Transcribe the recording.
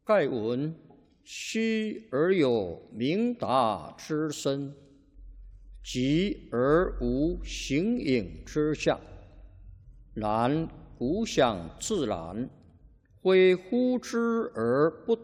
盖闻虚而有明达之身，寂而无形影之相。然古想自然，非呼之而不